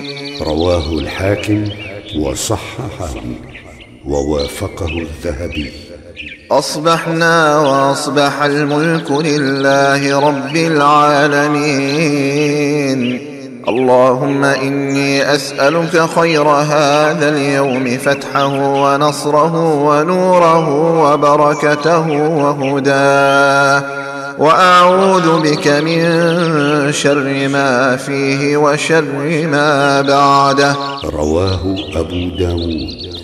رواه الحاكم وصححه ووافقه الذهبي. أصبحنا وأصبح الملك لله رب العالمين. اللهم إني أسألك خير هذا اليوم، فتحه ونصره ونوره وبركته وهداه، وأعوذ بك من شر ما فيه وشر ما بعده. رواه أبو داود.